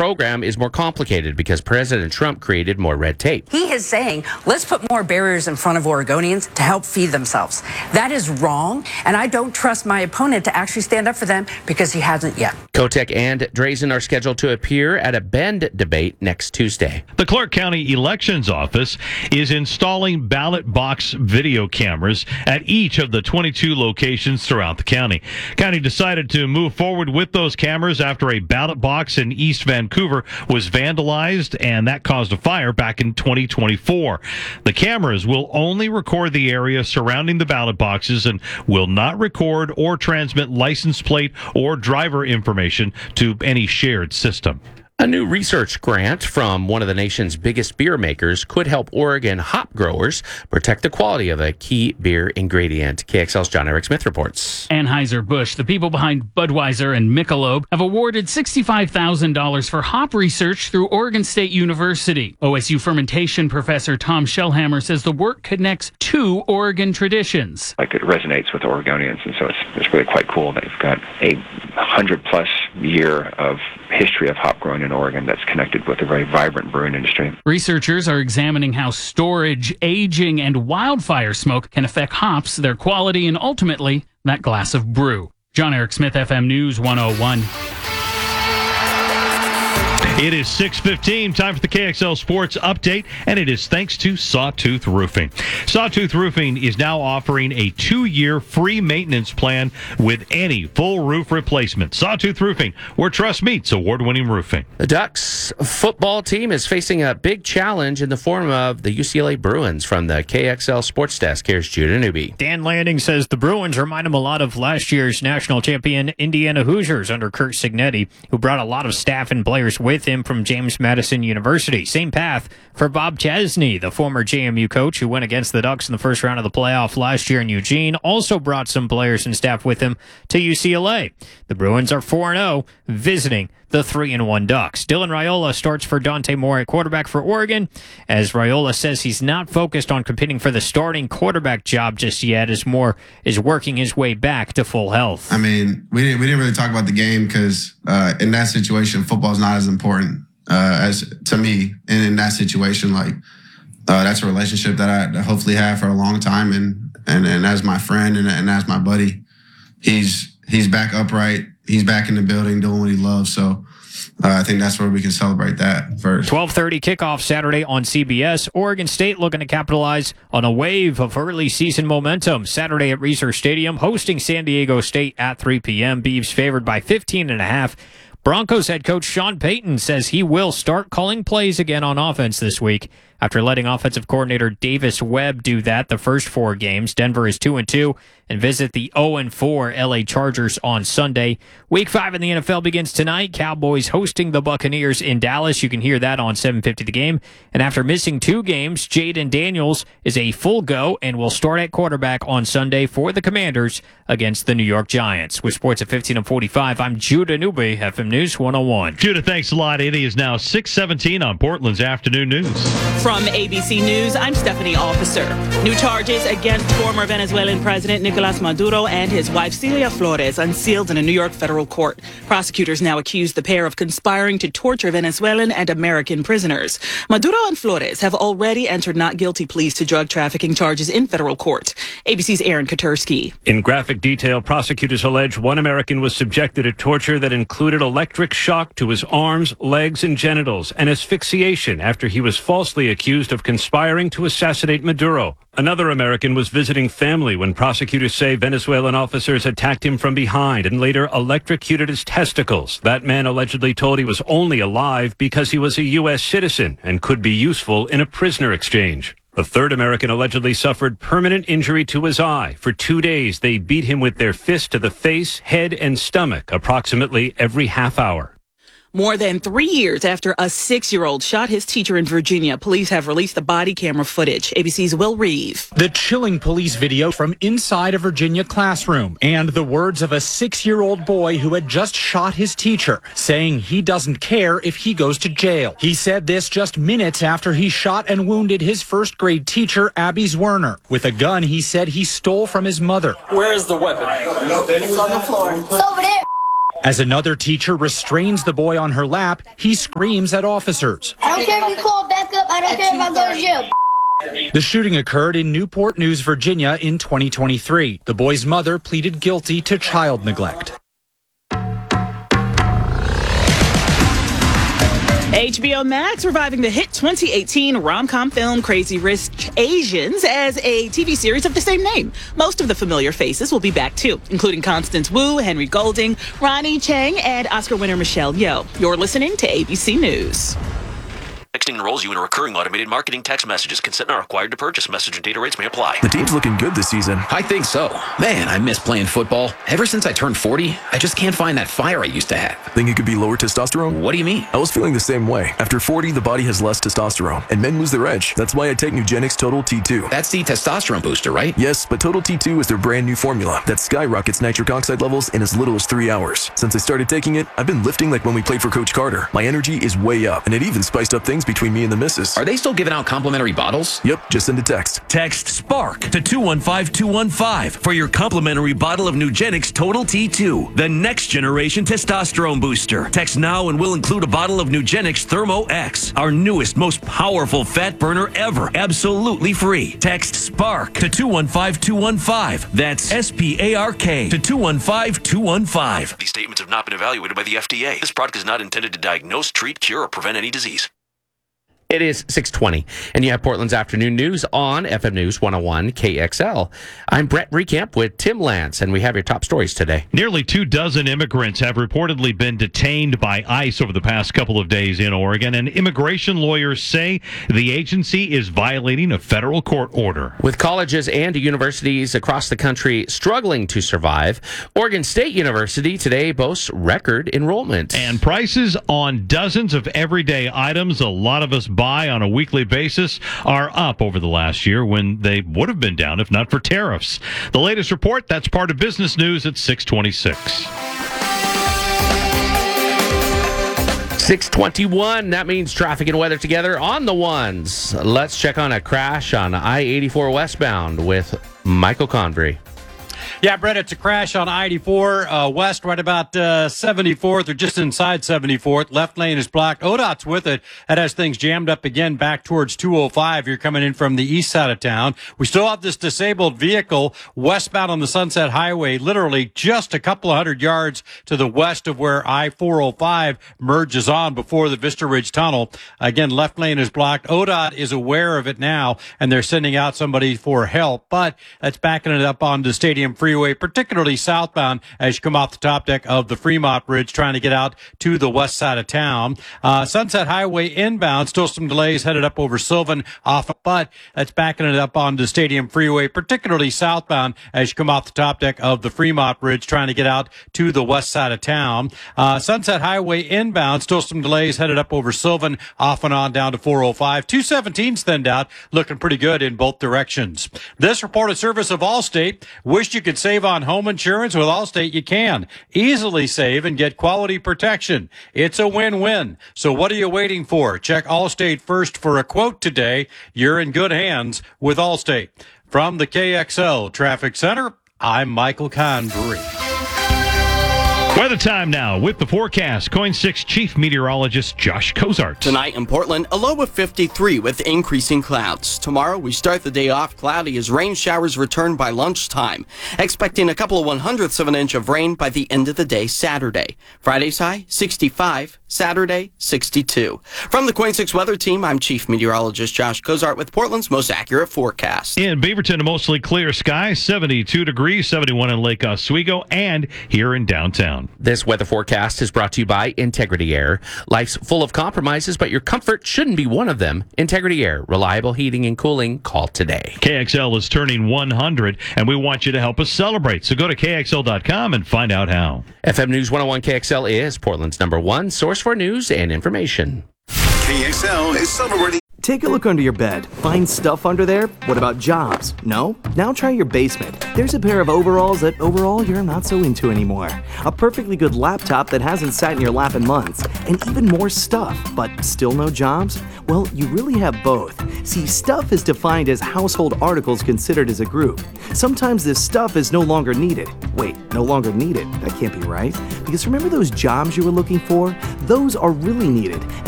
program is more complicated because President Trump created more red tape. He is saying, let's put more barriers in front of Oregonians to help feed themselves. That is wrong, and I don't trust my opponent to actually stand up for them because he hasn't yet. Kotek and Drazen are scheduled to appear at a Bend debate next Tuesday. The Clark County Elections Office is installing ballot box video cameras at each of the 22 locations throughout the county. County decided to move forward with those cameras after a ballot box in East Vancouver was vandalized, and that caused a fire back in 2024. The cameras will only record the area surrounding the ballot boxes and will not record or transmit license plate or driver information to any shared system. A new research grant from one of the nation's biggest beer makers could help Oregon hop growers protect the quality of a key beer ingredient. KXL's John Eric Smith reports. Anheuser-Busch, the people behind Budweiser and Michelob, have awarded $65,000 for hop research through Oregon State University. OSU fermentation professor Tom Shellhammer says the work connects two Oregon traditions. Like, it resonates with Oregonians, and so it's really quite cool. They've got a 100-plus year of history of hop growing in Oregon that's connected with a very vibrant brewing industry. Researchers are examining how storage, aging, and wildfire smoke can affect hops, their quality, and ultimately that glass of brew. John Eric Smith, FM News 101. It is 6:15, time for the KXL Sports Update, and it is thanks to Sawtooth Roofing. Sawtooth Roofing is now offering a 2-year free maintenance plan with any full roof replacement. Sawtooth Roofing, where trust meets award-winning roofing. The Ducks football team is facing a big challenge in the form of the UCLA Bruins. From the KXL Sports Desk, here's Judah Newby. Dan Landing says the Bruins remind him a lot of last year's national champion Indiana Hoosiers under Curt Cignetti, who brought a lot of staff and players with him from James Madison University. Same path for Bob Chesney, the former JMU coach who went against the Ducks in the first round of the playoff last year in Eugene, also brought some players and staff with him to UCLA. The Bruins are 4-0, visiting the 3-1 Ducks. Dylan Raiola starts for Dante Moore at quarterback for Oregon, as Raiola says he's not focused on competing for the starting quarterback job just yet, as Moore is working his way back to full health. I mean, we didn't really talk about the game because in that situation, football is not as important as to me. And in that situation, that's a relationship that I hopefully have for a long time, and as my friend and as my buddy, he's back upright. He's back in the building doing what he loves. So I think that's where we can celebrate that first. 12:30 kickoff Saturday on CBS. Oregon State looking to capitalize on a wave of early season momentum. Saturday at Reser Stadium, hosting San Diego State at 3 p.m. Beavs favored by 15.5. Broncos head coach Sean Payton says he will start calling plays again on offense this week after letting offensive coordinator Davis Webb do that the first 4 games. Denver is 2-2 and visit the 0-4 LA Chargers on Sunday. Week 5 in the NFL begins tonight. Cowboys hosting the Buccaneers in Dallas. You can hear that on 750 The Game. And after missing 2 games, Jaden Daniels is a full go and will start at quarterback on Sunday for the Commanders against the New York Giants. With sports at 15:45, I'm Judah Newby, FM News 101. Judah, thanks a lot. It is now 6:17 on Portland's Afternoon News. From ABC News, I'm Stephanie Officer. New charges against former Venezuelan President Nicolas Maduro and his wife Celia Flores unsealed in a New York federal court. Prosecutors now accuse the pair of conspiring to torture Venezuelan and American prisoners. Maduro and Flores have already entered not guilty pleas to drug trafficking charges in federal court. ABC's Aaron Katursky. In graphic detail, prosecutors allege one American was subjected to torture that included electric shock to his arms, legs, and genitals, and asphyxiation after he was falsely accused of conspiring to assassinate Maduro. Another American was visiting family when prosecutors say Venezuelan officers attacked him from behind and later electrocuted his testicles. That man allegedly told he was only alive because he was a U.S. citizen and could be useful in a prisoner exchange. A third American allegedly suffered permanent injury to his eye. For 2 days, they beat him with their fist to the face, head, and stomach approximately every half hour. More than 3 years after a 6-year-old shot his teacher in Virginia, police have released the body camera footage. ABC's Will Reeve. The chilling police video from inside a Virginia classroom and the words of a 6-year-old boy who had just shot his teacher, saying he doesn't care if he goes to jail. He said this just minutes after he shot and wounded his first-grade teacher, Abby Zwerner, with a gun he said he stole from his mother. Where is the weapon? It's on the floor. It's over there. As another teacher restrains the boy on her lap, he screams at officers. I don't care if you call backup. I don't care if I go to jail. The shooting occurred in Newport News, Virginia in 2023. The boy's mother pleaded guilty to child neglect. HBO Max reviving the hit 2018 rom-com film Crazy Rich Asians as a TV series of the same name. Most of the familiar faces will be back too, including Constance Wu, Henry Golding, Ronnie Chang, and Oscar winner Michelle Yeoh. You're listening to ABC News. Texting enrolls you in a recurring automated marketing text messages. Consent not required to purchase. Message and data rates may apply. The team's looking good this season. I think so. Man, I miss playing football. Ever since I turned 40, I just can't find that fire I used to have. Think it could be lower testosterone? What do you mean? I was feeling the same way. After 40, the body has less testosterone, and men lose their edge. That's why I take Nugenix Total T2. That's the testosterone booster, right? Yes, but Total T2 is their brand new formula that skyrockets nitric oxide levels in as little as 3 hours. Since I started taking it, I've been lifting like when we played for Coach Carter. My energy is way up, and it even spiced up things between me and the missus. Are they still giving out complimentary bottles? Yep, just send a text. Text SPARK to 215-215 for your complimentary bottle of Nugenix Total T2, the next generation testosterone booster. Text now and we'll include a bottle of Nugenix Thermo X, our newest, most powerful fat burner ever, absolutely free. Text SPARK to 215-215. That's SPARK to 215-215. These statements have not been evaluated by the FDA. This product is not intended to diagnose, treat, cure, or prevent any disease. It is 6:20, and you have Portland's afternoon news on FM News 101 KXL. I'm Brett Recamp with Tim Lance, and we have your top stories today. Nearly 24 immigrants have reportedly been detained by ICE over the past couple of days in Oregon, and immigration lawyers say the agency is violating a federal court order. With colleges and universities across the country struggling to survive, Oregon State University today boasts record enrollment. And prices on dozens of everyday items a lot of us buy on a weekly basis are up over the last year when they would have been down if not for tariffs. The latest report, that's part of Business News at 6:26. 6:21, that means traffic and weather together on the ones. Let's check on a crash on I-84 westbound with Michael Convery. Yeah, Brett, it's a crash on I-84 west, right about 74th or just inside 74th. Left lane is blocked. ODOT's with it. That has things jammed up again back towards 205. You're coming in from the east side of town. We still have this disabled vehicle westbound on the Sunset Highway, literally just a couple of hundred yards to the west of where I-405 merges on before the Vista Ridge Tunnel. Again, left lane is blocked. ODOT is aware of it now, and they're sending out somebody for help, but that's backing it up onto Stadium Freeway, particularly southbound as you come off the top deck of the Fremont Bridge, trying to get out to the west side of town. Sunset Highway inbound, still some delays headed up over Sylvan off, but that's backing it up onto Stadium Freeway, particularly southbound as you come off the top deck of the Fremont Bridge, trying to get out to the west side of town. Sunset Highway inbound, still some delays headed up over Sylvan off and on down to 405. 217's thinned out, looking pretty good in both directions. This report is service of Allstate. Wish you could save on home insurance? With Allstate, you can easily save and get quality protection. It's a win-win. So what are you waiting for? Check Allstate first for a quote today. You're in good hands with Allstate. From the KXL Traffic Center, I'm Michael Convery. Weather time now with the forecast. Coin 6 Chief Meteorologist Josh Cozart. Tonight in Portland, a low of 53 with increasing clouds. Tomorrow, we start the day off cloudy as rain showers return by lunchtime. Expecting a couple of 1/100ths of an inch of rain by the end of the day Saturday. Friday's high, 65. Saturday, 62. From the Coin 6 Weather Team, I'm Chief Meteorologist Josh Cozart with Portland's most accurate forecast. In Beaverton, a mostly clear sky, 72 degrees, 71 in Lake Oswego, and here in downtown. This weather forecast is brought to you by Integrity Air. Life's full of compromises, but your comfort shouldn't be one of them. Integrity Air, reliable heating and cooling. Call today. KXL is turning 100, and we want you to help us celebrate. So go to KXL.com and find out how. FM News 101 KXL is Portland's #1 source for news and information. KXL is celebrating Take a look under your bed. Find stuff under there? What about jobs? No? Now try your basement. There's a pair of overalls that overall you're not so into anymore. A perfectly good laptop that hasn't sat in your lap in months. And even more stuff, but still no jobs? Well, you really have both. See, stuff is defined as household articles considered as a group. Sometimes this stuff is no longer needed. Wait, no longer needed? That can't be right. Because remember those jobs you were looking for? Those are really needed.